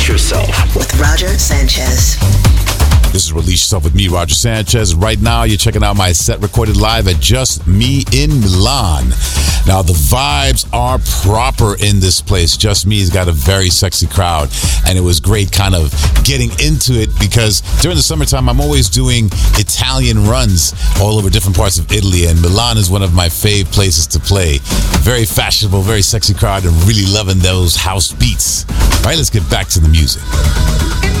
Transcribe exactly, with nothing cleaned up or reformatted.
Release Yourself with Roger Sanchez. This is Release Yourself with me, Roger Sanchez. Right now, you're checking out my set recorded live at Just Me in Milan. Now, the vibes are proper in this place. Just Me's got a very sexy crowd, and it was great kind of getting into it because during the summertime, I'm always doing Italian runs all over different parts of Italy, and Milan is one of my fave places to play. Very fashionable, very sexy crowd, and really loving those house beats. All right, let's get back to the music.